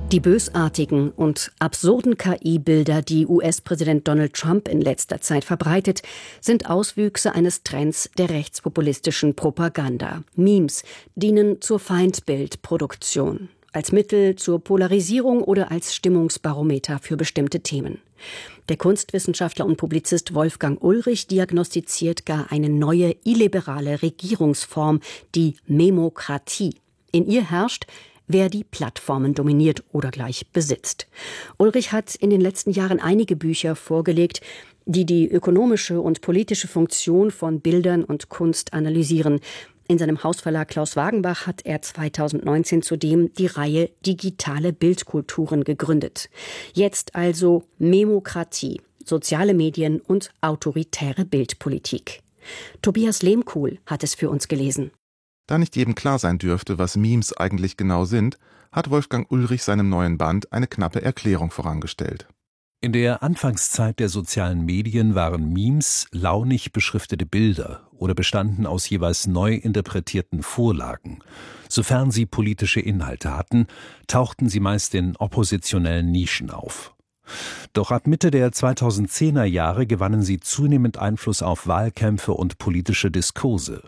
Die bösartigen und absurden KI-Bilder, die US-Präsident Donald Trump in letzter Zeit verbreitet, sind Auswüchse eines Trends der rechtspopulistischen Propaganda. Memes dienen zur Feindbildproduktion, als Mittel zur Polarisierung oder als Stimmungsbarometer für bestimmte Themen. Der Kunstwissenschaftler und Publizist Wolfgang Ulrich diagnostiziert gar eine neue illiberale Regierungsform, die Memokratie. In ihr herrscht, wer die Plattformen dominiert oder gleich besitzt. Ulrich hat in den letzten Jahren einige Bücher vorgelegt, die die ökonomische und politische Funktion von Bildern und Kunst analysieren. In seinem Hausverlag Klaus Wagenbach hat er 2019 zudem die Reihe Digitale Bildkulturen gegründet. Jetzt also Memokratie, soziale Medien und autoritäre Bildpolitik. Tobias Lehmkuhl hat es für uns gelesen. Da nicht jedem klar sein dürfte, was Memes eigentlich genau sind, hat Wolfgang Ulrich seinem neuen Band eine knappe Erklärung vorangestellt. In der Anfangszeit der sozialen Medien waren Memes launig beschriftete Bilder oder bestanden aus jeweils neu interpretierten Vorlagen. Sofern sie politische Inhalte hatten, tauchten sie meist in oppositionellen Nischen auf. Doch ab Mitte der 2010er Jahre gewannen sie zunehmend Einfluss auf Wahlkämpfe und politische Diskurse.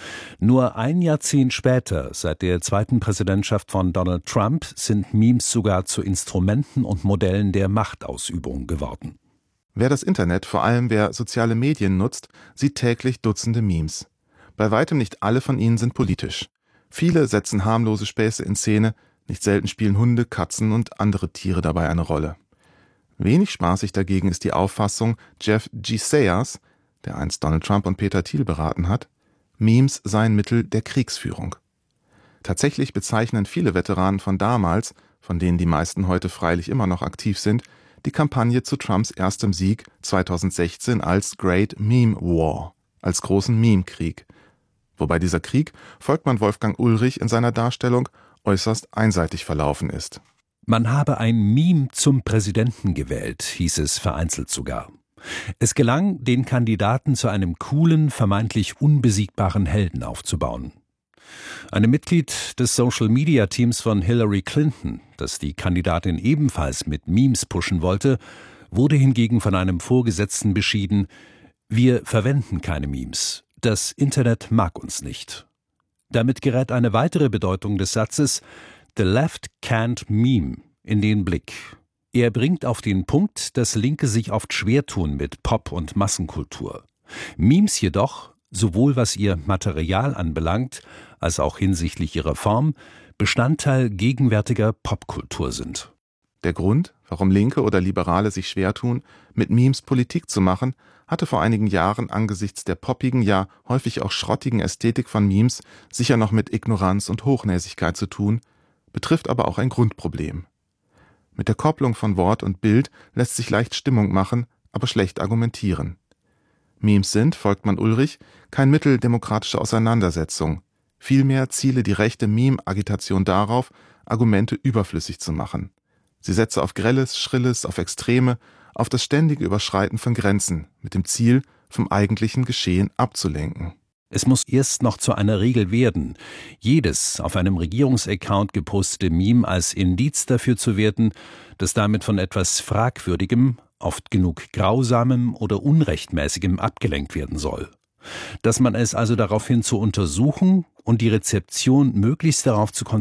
Nur ein Jahrzehnt später, seit der zweiten Präsidentschaft von Donald Trump, sind Memes sogar zu Instrumenten und Modellen der Machtausübung geworden. Wer das Internet, vor allem wer soziale Medien nutzt, sieht täglich Dutzende Memes. Bei weitem nicht alle von ihnen sind politisch. Viele setzen harmlose Späße in Szene, nicht selten spielen Hunde, Katzen und andere Tiere dabei eine Rolle. Wenig spaßig dagegen ist die Auffassung Jeff G. Sayers, der einst Donald Trump und Peter Thiel beraten hat, Memes seien Mittel der Kriegsführung. Tatsächlich bezeichnen viele Veteranen von damals, von denen die meisten heute freilich immer noch aktiv sind, die Kampagne zu Trumps erstem Sieg 2016 als Great Meme War, als großen Meme-Krieg. Wobei dieser Krieg, folgt man Wolfgang Ulrich in seiner Darstellung, äußerst einseitig verlaufen ist. Man habe ein Meme zum Präsidenten gewählt, hieß es vereinzelt sogar. Es gelang, den Kandidaten zu einem coolen, vermeintlich unbesiegbaren Helden aufzubauen. Einem Mitglied des Social-Media-Teams von Hillary Clinton, das die Kandidatin ebenfalls mit Memes pushen wollte, wurde hingegen von einem Vorgesetzten beschieden: Wir verwenden keine Memes. Das Internet mag uns nicht. Damit gerät eine weitere Bedeutung des Satzes "The left can't meme" in den Blick. Er bringt auf den Punkt, dass Linke sich oft schwer tun mit Pop- und Massenkultur. Memes jedoch, sowohl was ihr Material anbelangt, als auch hinsichtlich ihrer Form, Bestandteil gegenwärtiger Popkultur sind. Der Grund, warum Linke oder Liberale sich schwer tun, mit Memes Politik zu machen, hatte vor einigen Jahren angesichts der poppigen, ja häufig auch schrottigen Ästhetik von Memes sicher noch mit Ignoranz und Hochnäsigkeit zu tun, betrifft aber auch ein Grundproblem. Mit der Kopplung von Wort und Bild lässt sich leicht Stimmung machen, aber schlecht argumentieren. Memes sind, folgt man Ulrich, kein Mittel demokratischer Auseinandersetzung. Vielmehr ziele die rechte Meme-Agitation darauf, Argumente überflüssig zu machen. Sie setze auf Grelles, Schrilles, auf Extreme, auf das ständige Überschreiten von Grenzen, mit dem Ziel, vom eigentlichen Geschehen abzulenken. Es muss erst noch zu einer Regel werden, jedes auf einem Regierungsaccount gepostete Meme als Indiz dafür zu werten, dass damit von etwas Fragwürdigem, oft genug Grausamem oder Unrechtmäßigem abgelenkt werden soll. Dass man es also daraufhin zu untersuchen und die Rezeption möglichst darauf zu konzentrieren,